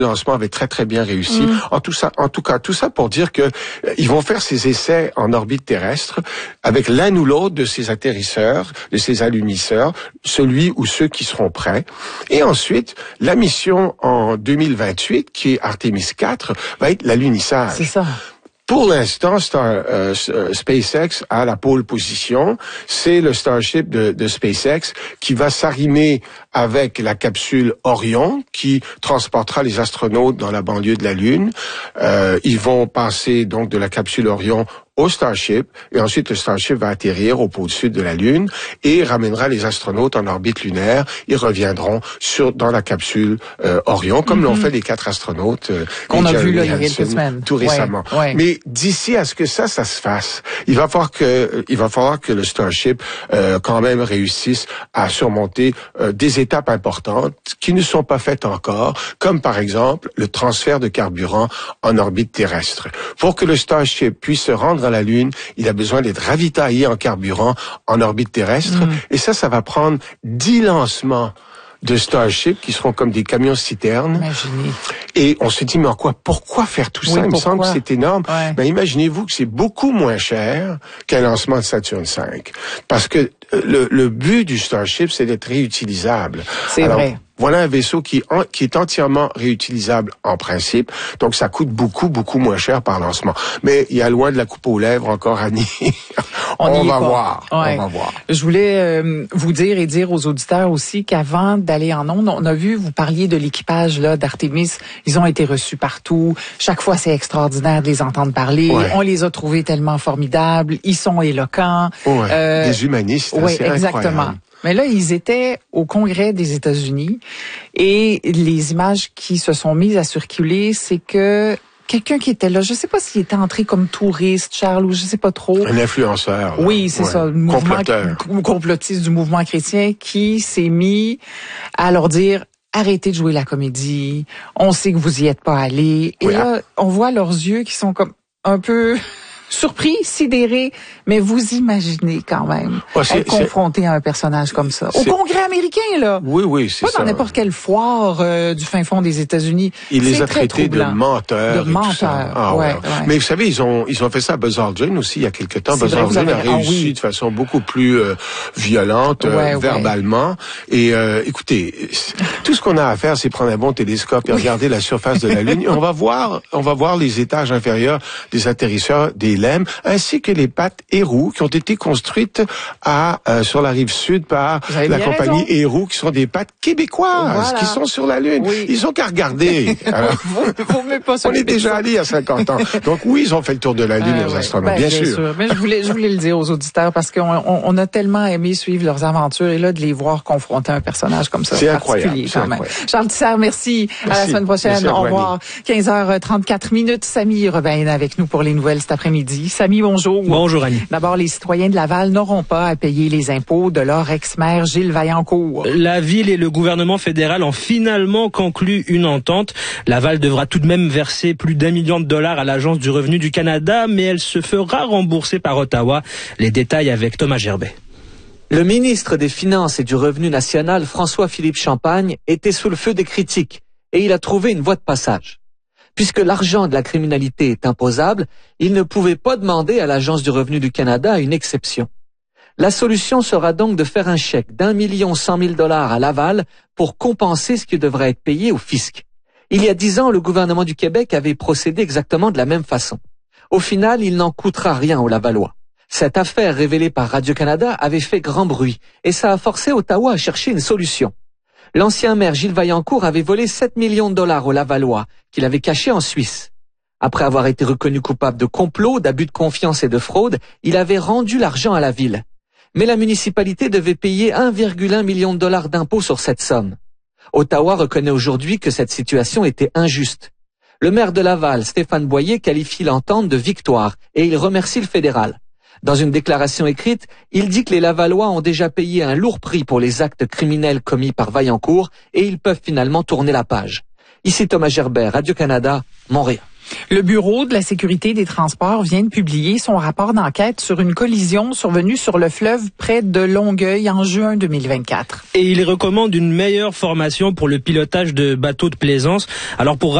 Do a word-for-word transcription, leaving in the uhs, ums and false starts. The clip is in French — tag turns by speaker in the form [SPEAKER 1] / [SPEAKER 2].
[SPEAKER 1] Le lancement avait très très bien réussi.
[SPEAKER 2] Mm.
[SPEAKER 1] En tout ça, en tout cas, tout ça pour dire que euh, ils vont faire ces essais en orbite terrestre avec l'un ou l'autre de ces atterrisseurs, de ces alunisseurs, celui ou ceux qui seront prêts. Et ensuite, la mission en deux mille vingt-huit, qui est Artemis quatre, va être l'alunissage.
[SPEAKER 2] C'est ça.
[SPEAKER 1] Pour l'instant, Star, euh, SpaceX a la pole position. C'est le Starship de, de SpaceX qui va s'arrimer avec la capsule Orion qui transportera les astronautes dans la banlieue de la Lune. Euh, ils vont passer donc de la capsule Orion au Starship, et ensuite le Starship va atterrir au pôle sud de la Lune et ramènera les astronautes en orbite lunaire. Ils reviendront sur dans la capsule euh, Orion, comme mm-hmm. l'ont fait les quatre astronautes euh,
[SPEAKER 2] qu'on a vu là, il y a quelques semaines
[SPEAKER 1] tout récemment.
[SPEAKER 2] Ouais, ouais.
[SPEAKER 1] Mais d'ici à ce que ça, ça se fasse, il va falloir que il va falloir que le Starship euh, quand même réussisse à surmonter euh, des étapes importantes qui ne sont pas faites encore, comme par exemple le transfert de carburant en orbite terrestre. Pour que le Starship puisse se rendre à la Lune, il a besoin d'être ravitaillé en carburant en orbite terrestre. Mmh. Et ça, ça va prendre dix lancements de Starship qui seront comme des camions-citernes.
[SPEAKER 2] Imaginez.
[SPEAKER 1] Et on se dit, mais en quoi, pourquoi faire tout ça?
[SPEAKER 2] Oui,
[SPEAKER 1] il
[SPEAKER 2] pourquoi?
[SPEAKER 1] me semble que c'est énorme.
[SPEAKER 2] Ouais.
[SPEAKER 1] Ben, imaginez-vous que c'est beaucoup moins cher qu'un lancement de Saturn cinq. Parce que le, le but du Starship, c'est d'être réutilisable.
[SPEAKER 2] C'est
[SPEAKER 1] Alors,
[SPEAKER 2] vrai.
[SPEAKER 1] Voilà un vaisseau qui, en, qui est entièrement réutilisable en principe, donc ça coûte beaucoup, beaucoup moins cher par lancement. Mais il y a loin de la coupe aux lèvres encore, Annie. on, on va voir.
[SPEAKER 2] Ouais.
[SPEAKER 1] On va voir.
[SPEAKER 2] Je voulais euh, vous dire et dire aux auditeurs aussi qu'avant d'aller en ondes, on a vu, vous parliez de l'équipage là d'Artemis, ils ont été reçus partout. Chaque fois, c'est extraordinaire de les entendre parler. Ouais. On les a trouvés tellement formidables. Ils sont éloquents.
[SPEAKER 1] Ouais. Euh, Des humanistes,
[SPEAKER 2] ouais,
[SPEAKER 1] c'est
[SPEAKER 2] exactement.
[SPEAKER 1] Incroyable.
[SPEAKER 2] Mais là, ils étaient au Congrès des États-Unis et les images qui se sont mises à circuler, c'est que quelqu'un qui était là, je sais pas s'il était entré comme touriste, Charles, ou je sais pas trop.
[SPEAKER 1] Un influenceur. Là.
[SPEAKER 2] Oui, c'est ouais. ça. Mouvement,
[SPEAKER 1] comploteur.
[SPEAKER 2] Complotiste du mouvement chrétien qui s'est mis à leur dire arrêtez de jouer la comédie, on sait que vous y êtes pas allés. Et oui, là, à... on voit leurs yeux qui sont comme un peu... surpris, sidéré, mais vous imaginez quand même oh, être confronté à un personnage comme ça. Au Congrès américain, là.
[SPEAKER 1] Oui, oui, c'est
[SPEAKER 2] pas
[SPEAKER 1] ça.
[SPEAKER 2] Pas dans n'importe quelle foire euh, du fin fond des États-Unis.
[SPEAKER 1] Il les a traités de menteurs.
[SPEAKER 2] De menteurs, ah, ouais, ouais. ouais.
[SPEAKER 1] Mais vous savez, ils ont ils ont fait ça à Buzz Aldrin aussi il y a quelque temps. Buzz Aldrin a réussi ah, oui. de façon beaucoup plus euh, violente, ouais, euh, verbalement. Ouais. Et euh, écoutez, tout ce qu'on a à faire, c'est prendre un bon télescope et oui. regarder la surface de la Lune. Et on va voir, on va voir les étages inférieurs des atterrisseurs, des ainsi que les pattes Héroux qui ont été construites à euh, sur la rive sud par la compagnie Héroux, qui sont des pattes québécoises, voilà. qui sont sur la Lune. Oui. Ils ont qu'à regarder. Alors,
[SPEAKER 2] vous, vous pas
[SPEAKER 1] on est déjà allé à cinquante ans. Donc oui, ils ont fait le tour de la Lune, euh, les ouais. astronautes, ben, bien, bien sûr. sûr.
[SPEAKER 2] Mais je voulais, je voulais le dire aux auditeurs parce qu'on on, on a tellement aimé suivre leurs aventures et là de les voir confronter un personnage comme ça,
[SPEAKER 1] c'est incroyable. C'est
[SPEAKER 2] quand
[SPEAKER 1] incroyable.
[SPEAKER 2] Même. Charles Tissère, merci. merci. À la semaine prochaine.
[SPEAKER 1] Merci
[SPEAKER 2] Au revoir. quinze heures trente-quatre minutes. Samy Rebain avec nous pour les nouvelles cet après-midi. Samy, bonjour.
[SPEAKER 3] Bonjour Annie.
[SPEAKER 2] D'abord, les citoyens de Laval n'auront pas à payer les impôts de leur ex-maire Gilles Vaillancourt.
[SPEAKER 3] La ville et le gouvernement fédéral ont finalement conclu une entente. Laval devra tout de même verser plus d'un million de dollars à l'Agence du revenu du Canada, mais elle se fera rembourser par Ottawa. Les détails avec Thomas Gerbet.
[SPEAKER 4] Le ministre des Finances et du Revenu national, François-Philippe Champagne, était sous le feu des critiques et il a trouvé une voie de passage. Puisque l'argent de la criminalité est imposable, il ne pouvait pas demander à l'Agence du revenu du Canada une exception. La solution sera donc de faire un chèque d'un million cent mille dollars à Laval pour compenser ce qui devrait être payé au fisc. Il y a dix ans, le gouvernement du Québec avait procédé exactement de la même façon. Au final, il n'en coûtera rien aux Lavallois. Cette affaire révélée par Radio-Canada avait fait grand bruit et ça a forcé Ottawa à chercher une solution. L'ancien maire Gilles Vaillancourt avait volé sept millions de dollars aux Lavallois, qu'il avait cachés en Suisse. Après avoir été reconnu coupable de complot, d'abus de confiance et de fraude, il avait rendu l'argent à la ville. Mais la municipalité devait payer un virgule un million de dollars d'impôts sur cette somme. Ottawa reconnaît aujourd'hui que cette situation était injuste. Le maire de Laval, Stéphane Boyer, qualifie l'entente de victoire et il remercie le fédéral. Dans une déclaration écrite, il dit que les Lavallois ont déjà payé un lourd prix pour les actes criminels commis par Vaillancourt et ils peuvent finalement tourner la page. Ici Thomas Gerbet, Radio-Canada, Montréal.
[SPEAKER 2] Le Bureau de la sécurité des transports vient de publier son rapport d'enquête sur une collision survenue sur le fleuve près de Longueuil en juin deux mille vingt-quatre.
[SPEAKER 3] Et il recommande une meilleure formation pour le pilotage de bateaux de plaisance. Alors pour